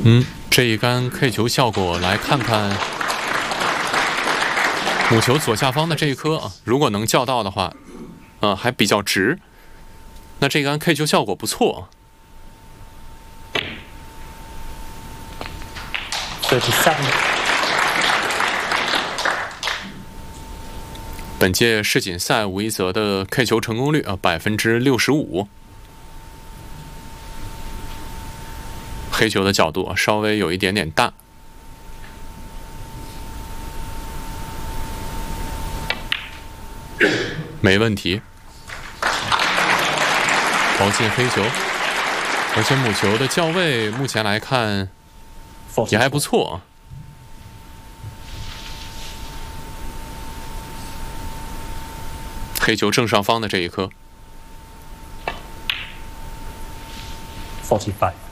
这一杆 K 球效果来看看母球左下方的这一颗啊，如果能叫到的话，还比较直。那这杆 K 球效果不错。 37。 本届世锦赛吴一泽的 K 球成功率65%。黑球的角度稍微有一点点大。没问题。抛进黑球，而且母球的校位目前来看也还不错。黑球正上方的这一颗。 45。